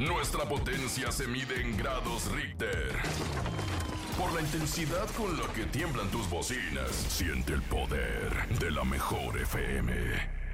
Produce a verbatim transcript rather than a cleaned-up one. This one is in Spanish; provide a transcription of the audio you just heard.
Nuestra potencia se mide en grados Richter. Por la intensidad con la que tiemblan tus bocinas, siente el poder de la mejor F M.